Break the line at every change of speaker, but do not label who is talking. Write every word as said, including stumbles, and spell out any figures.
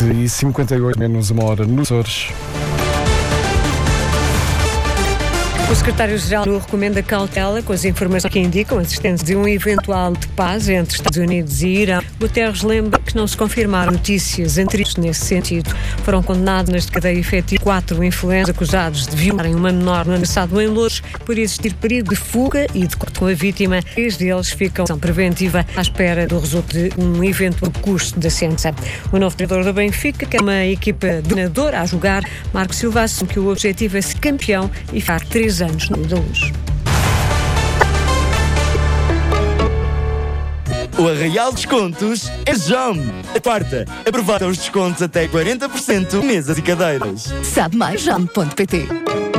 sete e cinquenta e oito, menos uma hora nos Açores.
O secretário-geral recomenda cautela com as informações que indicam a existência de um eventual de paz entre Estados Unidos e Irão. Guterres lembra que não se confirmaram notícias anteriores nesse sentido. Foram condenados nesta cadeia efetiva quatro influentes acusados de violarem uma menor no ano passado em Loures por existir perigo de fuga e de corte com a vítima. Três deles ficam em prisão preventiva à espera do resultado de um eventual curso da sentença. O novo treinador do Benfica, que é uma equipa dominadora a jogar, Marco Silva, assume que o objetivo é ser campeão e ficar três anos no da Luz.
O Arraial Descontos é Jome. A quarta, aproveita os descontos até quarenta por cento, mesas e cadeiras.
Sabe mais jome ponto pt.